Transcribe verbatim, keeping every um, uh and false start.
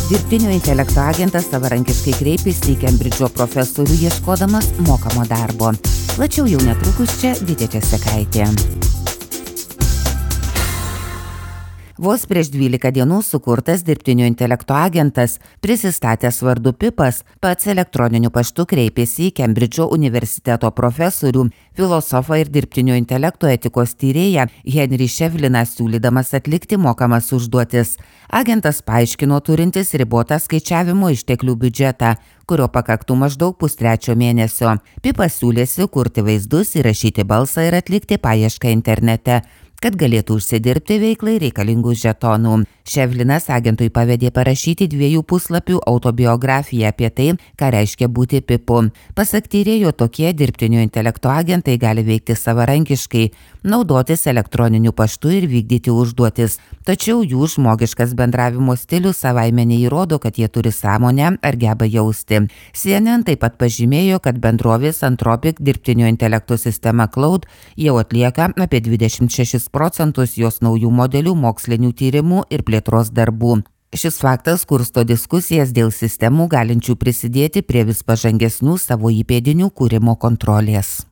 Dirbtinio intelekto agentas savarankiškai kreipėsi į Kembridžo profesorių ieškodamas mokamo darbo. Plačiau jau netrukus čia Vytė Česekaitė. Vos prieš dvylika dienų sukurtas dirbtinio intelekto agentas, prisistatęs vardu Pipas, pats elektroniniu paštu kreipėsi į Kembridžo universiteto profesorių, filosofą ir dirbtinio intelekto etikos tyrėją Henry Ševliną, siūlydamas atlikti mokamas užduotis. Agentas paaiškino turintis ribotą skaičiavimo išteklių biudžetą, kurio pakaktų maždaug pustrečio mėnesio. Pipas siūlėsi kurti vaizdus, įrašyti balsą ir atlikti paiešką internete, kad galėtų užsidirbti veiklai reikalingų žetonų. Ševlinas agentui pavedė parašyti dviejų puslapių autobiografiją apie tai, ką reiškia būti Pipu. Pasak tyrėjo, tokie dirbtinio intelekto agentai gali veikti savarankiškai, naudotis elektroniniu paštu ir vykdyti užduotis. Tačiau jų žmogiškas bendravimo stilius savaime neįrodo, kad jie turi sąmonę ar geba jausti. C N N taip pat pažymėjo, kad bendrovės Anthropic dirbtinio intelekto sistema Claude jau atlieka apie dvidešimt šešis procentus jos naujų modelių mokslinių tyrimų ir plėtros darbų. Šis faktas kursto diskusijas dėl sistemų galinčių prisidėti prie vis pažangesnių savo įpėdinių kūrimo kontrolės.